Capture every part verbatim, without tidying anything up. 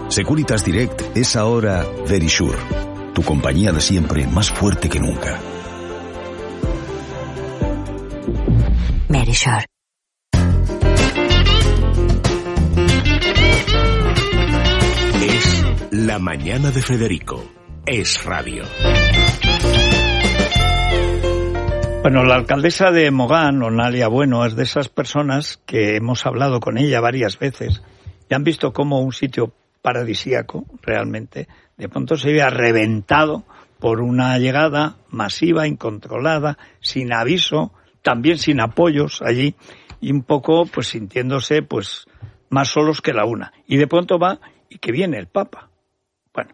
Securitas Direct es ahora Verisure, tu compañía de siempre más fuerte que nunca. Verisure. Es La Mañana de Federico. Es radio. Bueno, la alcaldesa de Mogán, Onalia Bueno, es de esas personas que hemos hablado con ella varias veces y han visto cómo un sitio paradisíaco, realmente, de pronto se había reventado por una llegada masiva, incontrolada, sin aviso, también sin apoyos allí, y un poco pues sintiéndose pues más solos que la una. Y de pronto va y que viene el Papa. Bueno,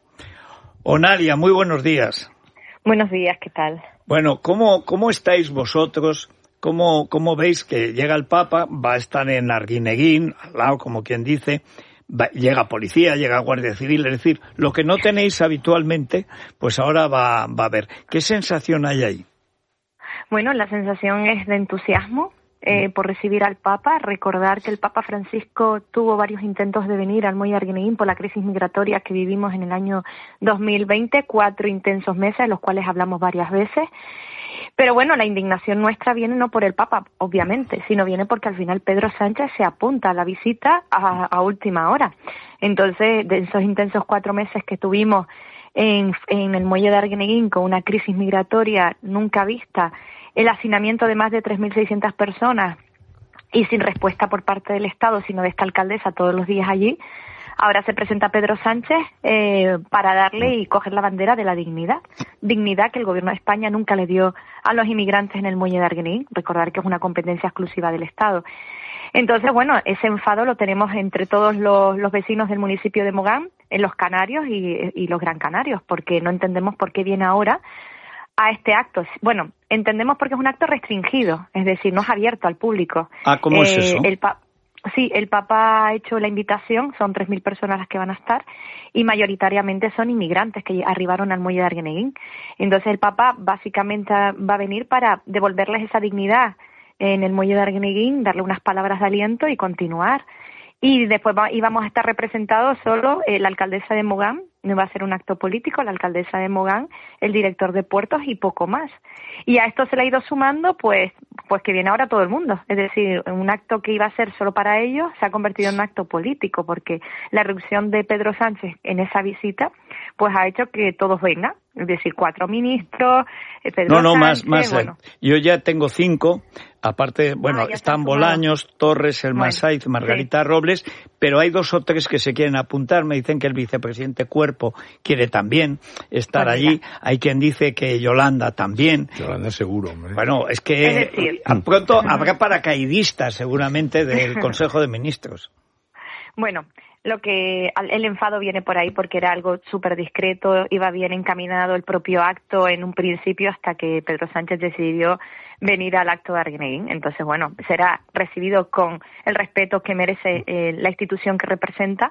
Onalia, muy buenos días. Buenos días, ¿qué tal? Bueno, ¿cómo, cómo estáis vosotros? ¿Cómo, cómo veis que llega el Papa? Va a estar en Arguineguín, al lado, como quien dice. Va, llega policía, llega Guardia Civil, es decir, lo que no tenéis habitualmente, pues ahora va, va a haber. ¿Qué sensación hay ahí? Bueno, la sensación es de entusiasmo eh, por recibir al Papa. Recordar que el Papa Francisco tuvo varios intentos de venir al Muelle de Arguineguín por la crisis migratoria que vivimos en el año dos mil veinte, cuatro intensos meses, de los cuales hablamos varias veces. Pero bueno, la indignación nuestra viene no por el Papa, obviamente, sino viene porque al final Pedro Sánchez se apunta a la visita a, a última hora. Entonces, de esos intensos cuatro meses que tuvimos en, en el Muelle de Arguineguín con una crisis migratoria nunca vista, el hacinamiento de más de tres mil seiscientas personas y sin respuesta por parte del Estado, sino de esta alcaldesa todos los días allí, ahora se presenta Pedro Sánchez eh, para darle y coger la bandera de la dignidad. Dignidad que el Gobierno de España nunca le dio a los inmigrantes en el Muelle de Arguineguín. Recordar que es una competencia exclusiva del Estado. Entonces, bueno, ese enfado lo tenemos entre todos los, los vecinos del municipio de Mogán, en los canarios y, y los gran canarios, porque no entendemos por qué viene ahora a este acto. Bueno, entendemos porque es un acto restringido, es decir, no es abierto al público. Ah, ¿cómo es eh, eso? El pa- Sí, el Papa ha hecho la invitación, son tres mil personas las que van a estar, y mayoritariamente son inmigrantes que arribaron al Muelle de Arguineguín. Entonces el Papa básicamente va a venir para devolverles esa dignidad en el Muelle de Arguineguín, darle unas palabras de aliento y continuar. Y después va, íbamos a estar representados solo eh, la alcaldesa de Mogán, no va a ser un acto político, la alcaldesa de Mogán, el director de puertos y poco más. Y a esto se le ha ido sumando, pues, pues que viene ahora todo el mundo. Es decir, un acto que iba a ser solo para ellos se ha convertido en un acto político, porque la irrupción de Pedro Sánchez en esa visita, pues ha hecho que todos vengan. Es decir, cuatro ministros, eh, Pedro No, no, Sánchez, más, más. bueno. Yo ya tengo cinco. Aparte, bueno, Ah, ya están están Bolaños, Torres, El Bueno, Masaiz, Margarita sí. Robles, pero hay dos o tres que se quieren apuntar. Me dicen que el vicepresidente Cuerpo quiere también estar Pues allí. mira. Hay quien dice que Yolanda también. Yolanda seguro, hombre. Bueno, es que Es decir, a pronto habrá paracaidistas seguramente del Consejo de Ministros. Bueno, lo que el enfado viene por ahí porque era algo súper discreto, iba bien encaminado el propio acto en un principio hasta que Pedro Sánchez decidió venir al acto de Arguineguín. Entonces, bueno, será recibido con el respeto que merece eh, la institución que representa,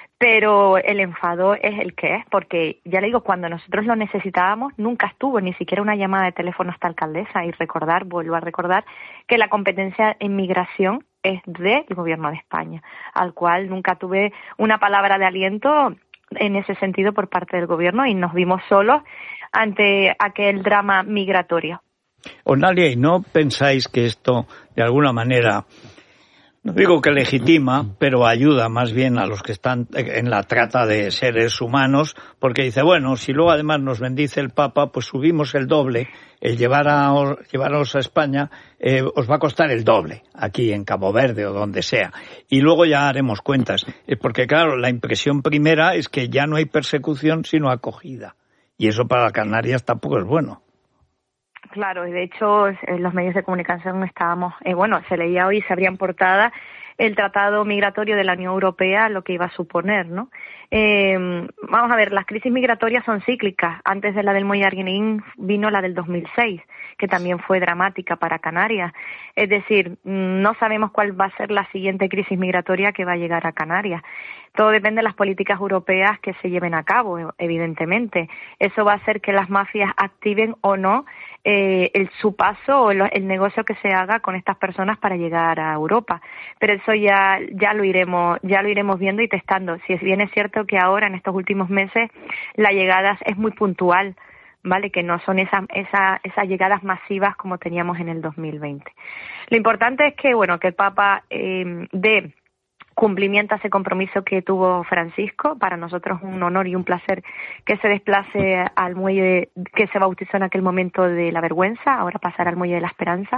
pero el enfado es el que es, porque ya le digo, cuando nosotros lo necesitábamos nunca estuvo ni siquiera una llamada de teléfono a esta alcaldesa. Y recordar, vuelvo a recordar, que la competencia en migración es del Gobierno de España, al cual nunca tuve una palabra de aliento en ese sentido por parte del Gobierno y nos vimos solos ante aquel drama migratorio. Onalia, ¿y no pensáis que esto de alguna manera, no digo que legitima, pero ayuda más bien a los que están en la trata de seres humanos? Porque dice, bueno, si luego además nos bendice el Papa, pues subimos el doble, el llevar a, llevaros a España eh, os va a costar el doble, aquí en Cabo Verde o donde sea. Y luego ya haremos cuentas. Eh, porque claro, la impresión primera es que ya no hay persecución, sino acogida. Y eso para Canarias tampoco es bueno. Claro, y de hecho en los medios de comunicación estábamos, eh, bueno, se leía hoy, se abría en portada el tratado migratorio de la Unión Europea, lo que iba a suponer, ¿no? Eh, vamos a ver, las crisis migratorias son cíclicas. Antes de la del Muelle de Arguineguín vino la del dos mil seis, que también fue dramática para Canarias. Es decir, no sabemos cuál va a ser la siguiente crisis migratoria que va a llegar a Canarias. Todo depende de las políticas europeas que se lleven a cabo, evidentemente. Eso va a hacer que las mafias activen o no eh, el, su paso o el, el negocio que se haga con estas personas para llegar a Europa. Pero eso ya ya lo iremos ya lo iremos viendo y testando. Si bien es cierto que ahora, en estos últimos meses, la llegada es muy puntual, ¿vale? Que no son esas esa, esas llegadas masivas como teníamos en el dos mil veinte. Lo importante es que, bueno, que el Papa eh, dé cumplimiento a ese compromiso que tuvo Francisco. Para nosotros es un honor y un placer que se desplace al muelle que se bautizó en aquel momento de la vergüenza, ahora pasará al muelle de la esperanza.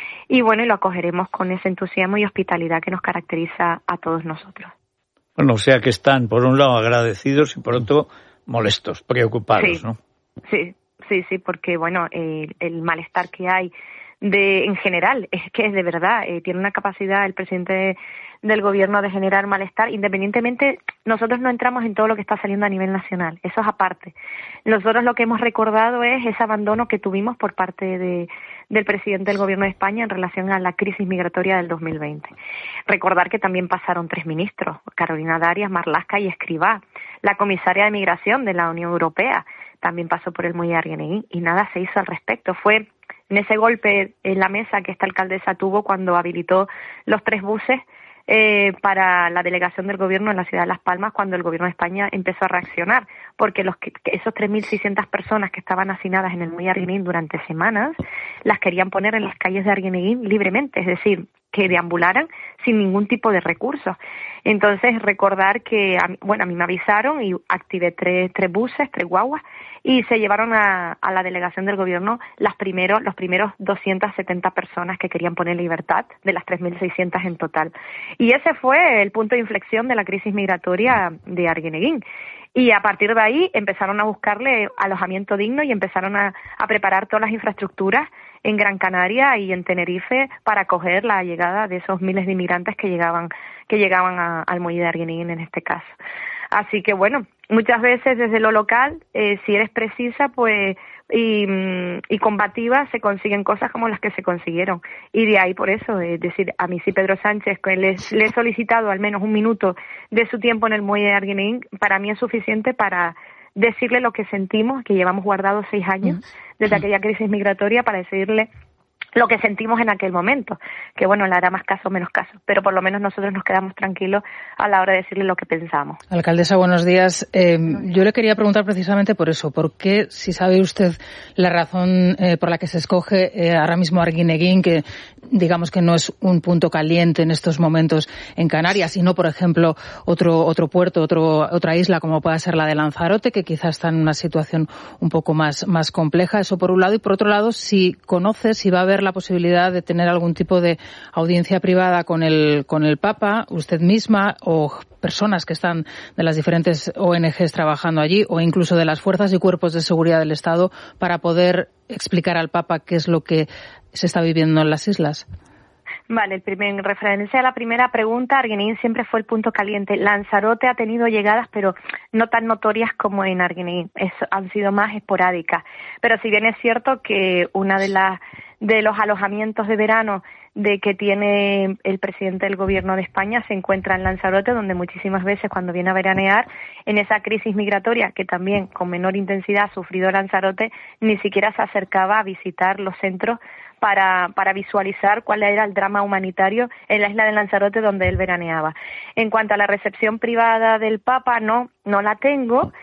Y bueno, y lo acogeremos con ese entusiasmo y hospitalidad que nos caracteriza a todos nosotros. Bueno, o sea que están, por un lado, agradecidos y por otro, molestos, preocupados, sí, ¿no? Sí, sí, sí, porque, bueno, eh, el malestar que hay de en general es que es de verdad, eh, tiene una capacidad el presidente de, del gobierno de generar malestar, independientemente. Nosotros no entramos en todo lo que está saliendo a nivel nacional, eso es aparte. Nosotros lo que hemos recordado es ese abandono que tuvimos por parte de del presidente del gobierno de España en relación a la crisis migratoria del dos mil veinte. Recordar que también pasaron tres ministros, Carolina Darias, Marlaska y Escrivá. La comisaria de Migración de la Unión Europea también pasó por el muelle de Arguineguín y nada se hizo al respecto. Fue en ese golpe en la mesa que esta alcaldesa tuvo cuando habilitó los tres buses eh, para la delegación del gobierno en la ciudad de Las Palmas, cuando el gobierno de España empezó a reaccionar, porque los que, esos tres mil seiscientas personas que estaban hacinadas en el muelle de Arguineguín durante semanas las querían poner en las calles de Arguineguín libremente, es decir, que deambularan sin ningún tipo de recursos. Entonces, recordar que, bueno, a mí me avisaron y activé tres, tres buses, tres guaguas, y se llevaron a, a la delegación del gobierno las primeros, los primeros doscientas setenta personas que querían poner libertad, de las tres mil seiscientas en total. Y ese fue el punto de inflexión de la crisis migratoria de Arguineguín. Y a partir de ahí empezaron a buscarle alojamiento digno y empezaron a, a preparar todas las infraestructuras en Gran Canaria y en Tenerife para acoger la llegada de esos miles de inmigrantes que llegaban que llegaban a, al muelle de Arguineguín en este caso. Así que bueno, muchas veces desde lo local, eh, si eres precisa pues y, y combativa, se consiguen cosas como las que se consiguieron. Y de ahí por eso, es decir, a mí sí Pedro Sánchez, que le, le he solicitado al menos un minuto de su tiempo en el muelle de Arguineguín, para mí es suficiente para decirle lo que sentimos, que llevamos guardados seis años desde aquella crisis migratoria, para decirle lo que sentimos en aquel momento, que bueno, le hará más caso o menos caso, pero por lo menos nosotros nos quedamos tranquilos a la hora de decirle lo que pensamos. Alcaldesa, buenos días. Eh, yo le quería preguntar precisamente por eso, ¿por qué, si sabe usted la razón eh, por la que se escoge eh, ahora mismo Arguineguín, que digamos que no es un punto caliente en estos momentos en Canarias, sino, por ejemplo, otro otro puerto, otro otra isla como pueda ser la de Lanzarote, que quizás está en una situación un poco más más compleja? Eso por un lado. Y por otro lado, si conoce, si va a haber la posibilidad de tener algún tipo de audiencia privada con el con el Papa, usted misma o personas que están de las diferentes O N Ges trabajando allí, o incluso de las fuerzas y cuerpos de seguridad del Estado, para poder explicar al Papa qué es lo que se está viviendo en las islas. Vale, el primer, en referencia a la primera pregunta, Arguineguín siempre fue el punto caliente. Lanzarote ha tenido llegadas, pero no tan notorias como en Arguineguín. Es, han sido más esporádicas. Pero si bien es cierto que una de las de los alojamientos de verano de que tiene el presidente del gobierno de España se encuentra en Lanzarote, donde muchísimas veces cuando viene a veranear, en esa crisis migratoria que también con menor intensidad ha sufrido Lanzarote, ni siquiera se acercaba a visitar los centros para para visualizar cuál era el drama humanitario en la isla de Lanzarote donde él veraneaba. En cuanto a la recepción privada del Papa, no, no la tengo.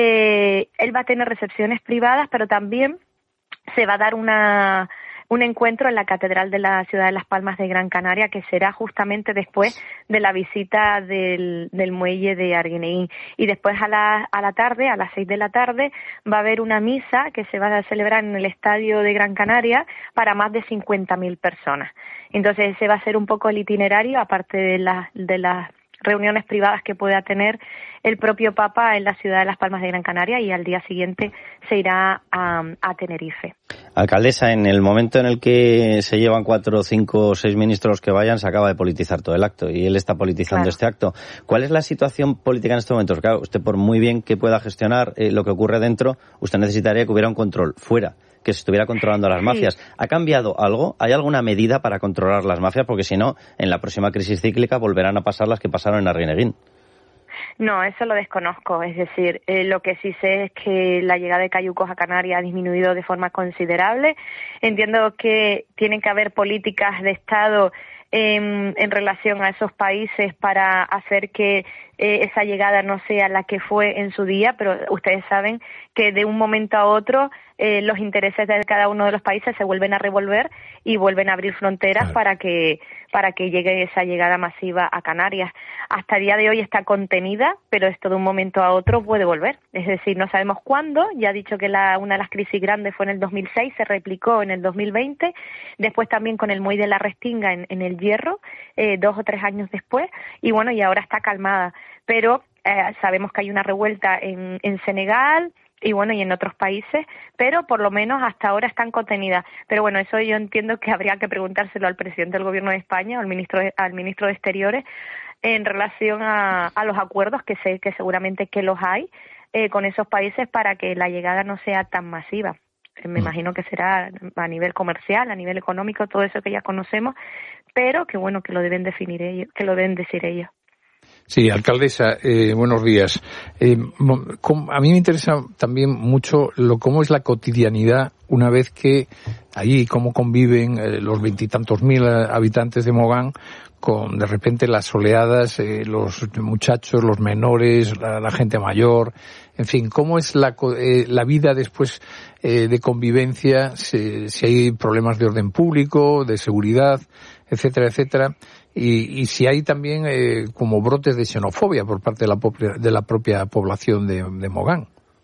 Eh, él va a tener recepciones privadas, pero también se va a dar una un encuentro en la Catedral de la Ciudad de Las Palmas de Gran Canaria, que será justamente después de la visita del, del muelle de Arguineguín. Y después a la, a la tarde, a las seis de la tarde, va a haber una misa que se va a celebrar en el Estadio de Gran Canaria para más de cincuenta mil personas. Entonces ese va a ser un poco el itinerario, aparte de las de las reuniones privadas que pueda tener el propio Papa en la ciudad de Las Palmas de Gran Canaria, y al día siguiente se irá a, a Tenerife. Alcaldesa, en el momento en el que se llevan cuatro, cinco o seis ministros que vayan, se acaba de politizar todo el acto y él está politizando claro. este acto. ¿Cuál es la situación política en estos momentos? Claro, usted por muy bien que pueda gestionar eh, lo que ocurre dentro, usted necesitaría que hubiera un control fuera, que se estuviera controlando a las mafias. Sí. ¿Ha cambiado algo? ¿Hay alguna medida para controlar las mafias? Porque si no, en la próxima crisis cíclica volverán a pasar las que pasaron en Arguineguín. No, eso lo desconozco. Es decir, eh, lo que sí sé es que la llegada de cayucos a Canarias ha disminuido de forma considerable. Entiendo que tienen que haber políticas de Estado en, en relación a esos países para hacer que eh, esa llegada no sea la que fue en su día, pero ustedes saben que de un momento a otro eh, los intereses de cada uno de los países se vuelven a revolver y vuelven a abrir fronteras claro. para que para que llegue esa llegada masiva a Canarias. Hasta el día de hoy está contenida, pero esto de un momento a otro puede volver. Es decir, no sabemos cuándo. Ya he dicho que la, una de las crisis grandes fue en el dos mil seis, se replicó en el dos mil veinte, después también con el muelle de la Restinga en, en el Hierro, eh, dos o tres años después, y bueno, y ahora está calmada. Pero eh, sabemos que hay una revuelta en, en Senegal, y bueno, y en otros países, pero por lo menos hasta ahora están contenidas. Pero bueno, eso yo entiendo que habría que preguntárselo al presidente del Gobierno de España, al ministro de, al ministro de Exteriores, en relación a, a los acuerdos, que sé que seguramente que los hay, eh, con esos países para que la llegada no sea tan masiva. Me imagino que será a nivel comercial, a nivel económico, todo eso que ya conocemos, pero que bueno, que lo deben definir ellos, que lo deben decir ellos. Sí, alcaldesa, eh, buenos días. Eh, a mí me interesa también mucho lo cómo es la cotidianidad una vez que allí, cómo conviven eh, los veintitantos mil habitantes de Mogán con de repente las oleadas, eh, los muchachos, los menores, la, la gente mayor, en fin, cómo es la, eh, la vida después eh, de convivencia, si, si hay problemas de orden público, de seguridad, etcétera, etcétera. Y, y si hay también eh, como brotes de xenofobia por parte de la, propia, de la propia población de, de Mogán.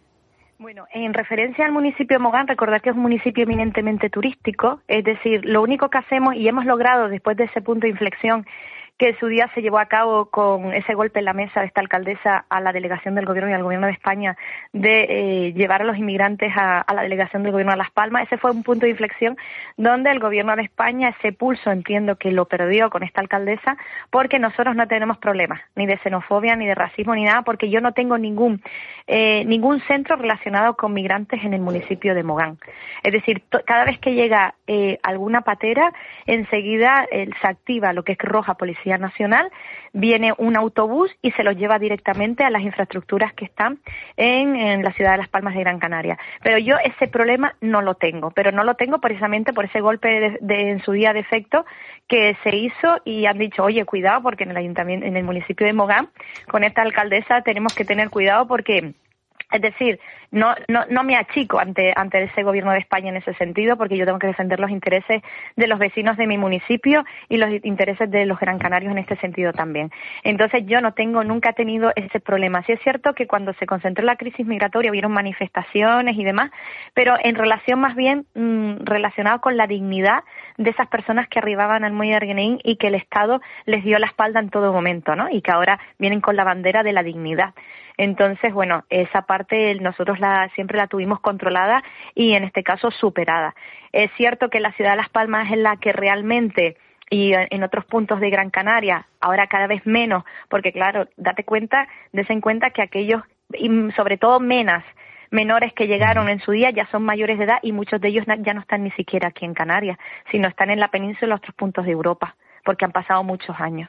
Bueno, en referencia al municipio de Mogán, recordar que es un municipio eminentemente turístico, es decir, lo único que hacemos y hemos logrado después de ese punto de inflexión que en su día se llevó a cabo con ese golpe en la mesa de esta alcaldesa a la delegación del Gobierno y al Gobierno de España de eh, llevar a los inmigrantes a, a la delegación del Gobierno de Las Palmas. Ese fue un punto de inflexión donde el Gobierno de España, ese pulso entiendo que lo perdió con esta alcaldesa, porque nosotros no tenemos problemas ni de xenofobia, ni de racismo, ni nada, porque yo no tengo ningún eh, ningún centro relacionado con migrantes en el municipio de Mogán. Es decir, to- cada vez que llega eh, alguna patera, enseguida eh, se activa lo que es Roja Policía Nacional, viene un autobús y se los lleva directamente a las infraestructuras que están en, en la ciudad de Las Palmas de Gran Canaria. Pero yo ese problema no lo tengo, pero no lo tengo precisamente por ese golpe de, de, en su día de efecto que se hizo y han dicho, oye, cuidado, porque en el ayuntamiento, en el municipio de Mogán, con esta alcaldesa tenemos que tener cuidado porque... Es decir, no, no, no me achico ante, ante ese Gobierno de España en ese sentido, porque yo tengo que defender los intereses de los vecinos de mi municipio y los intereses de los gran canarios en este sentido también. Entonces yo no tengo, nunca he tenido ese problema. Sí es cierto que cuando se concentró la crisis migratoria hubieron manifestaciones y demás, pero en relación más bien mmm, relacionado con la dignidad de esas personas que arribaban al muelle de Arguineguín y que el Estado les dio la espalda en todo momento, ¿no? Y que ahora vienen con la bandera de la dignidad. Entonces, bueno, esa parte nosotros la, siempre la tuvimos controlada y en este caso superada. Es cierto que la ciudad de Las Palmas es la que realmente, y en otros puntos de Gran Canaria, ahora cada vez menos, porque claro, date cuenta, des en cuenta que aquellos, y sobre todo menas, menores que llegaron en su día ya son mayores de edad y muchos de ellos ya no están ni siquiera aquí en Canarias, sino están en la península y otros puntos de Europa, porque han pasado muchos años.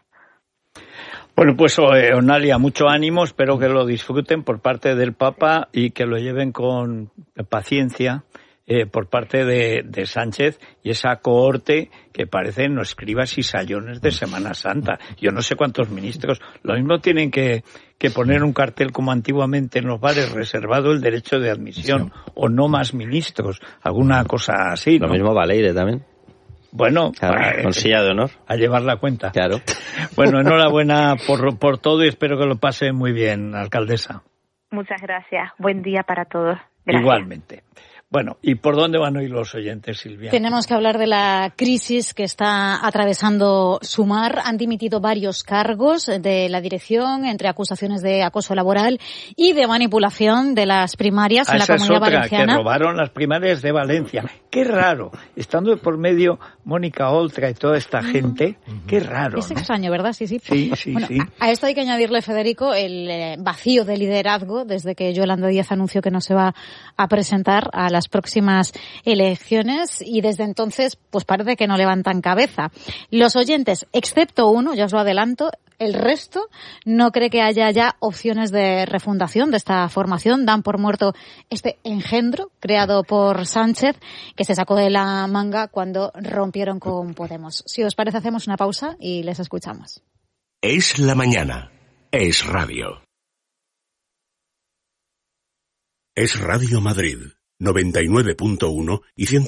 Bueno, pues eh, Onalia, mucho ánimo, espero que lo disfruten por parte del Papa y que lo lleven con paciencia eh, por parte de, de Sánchez y esa cohorte que parecen no escribas y sayones de Semana Santa. Yo no sé cuántos ministros, lo mismo tienen que, que poner un cartel como antiguamente en los bares, reservado el derecho de admisión, sí. O no más ministros, alguna cosa así, ¿no? Lo mismo Valeire también. Bueno, claro, para, con silla de honor. A llevar la cuenta. Claro. Bueno, enhorabuena por, por todo y espero que lo pase muy bien, alcaldesa. Muchas gracias. Buen día para todos. Gracias. Igualmente. Bueno, ¿y por dónde van hoy los oyentes, Silvia? Tenemos que hablar de la crisis que está atravesando Sumar. Han dimitido varios cargos de la dirección entre acusaciones de acoso laboral y de manipulación de las primarias ah, en la Comunidad es otra, Valenciana. Que robaron las primarias de Valencia. Qué raro. Estando por medio Mónica Oltra y toda esta gente, mm. qué raro. Es ¿no? extraño, ¿verdad? Sí, sí. Sí, sí, bueno, sí. A, a esto hay que añadirle, Federico, el eh, vacío de liderazgo desde que Yolanda Díaz anunció que no se va a presentar a la las próximas elecciones y desde entonces pues parece que no levantan cabeza. Los oyentes, excepto uno, ya os lo adelanto, el resto no cree que haya ya opciones de refundación de esta formación. Dan por muerto este engendro creado por Sánchez, que se sacó de la manga cuando rompieron con Podemos. Si os parece, hacemos una pausa y les escuchamos. Es la mañana. Es radio. Es Radio Madrid, noventa y nueve punto uno y cien.